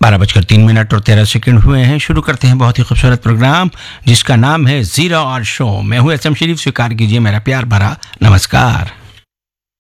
12:03 हुए हैं। शुरू करते हैं बहुत ही खूबसूरत प्रोग्राम जिसका नाम है जीरा और शो। मैं हूँ एसएम शरीफ, स्वीकार कीजिए मेरा प्यार भरा नमस्कार।